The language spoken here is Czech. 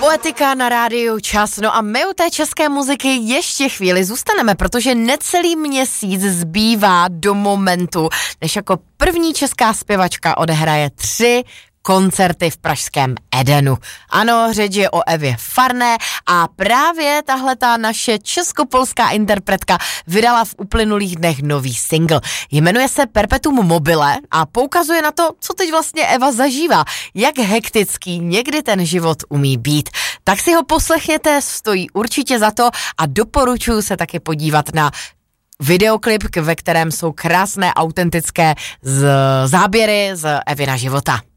Poetika na rádiu Čas. No a my u té české muziky ještě chvíli zůstaneme, protože necelý měsíc zbývá do momentu, než jako první česká zpěvačka odehraje 3 koncerty v pražském Edenu. Ano, řeč je o Evě Farné a právě tahleta naše českopolská interpretka vydala v uplynulých dnech nový single. Jmenuje se Perpetuum mobile a poukazuje na to, co teď vlastně Eva zažívá, jak hektický někdy ten život umí být. Tak si ho poslechněte, stojí určitě za to a doporučuji se taky podívat na videoklip, ve kterém jsou krásné, autentické záběry z Evina života.